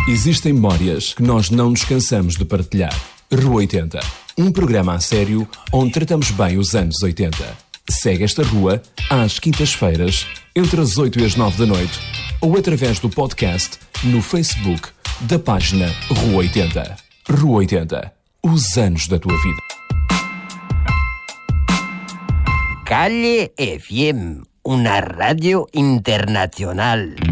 Existem memórias que nós não nos cansamos de partilhar. Rua 80, um programa a sério onde tratamos bem os anos 80. Segue esta rua às quintas-feiras, entre as 8 e as 9 da noite, ou através do podcast no Facebook da página Rua 80. Rua 80, os anos da tua vida. Calle FM, una radio internacional.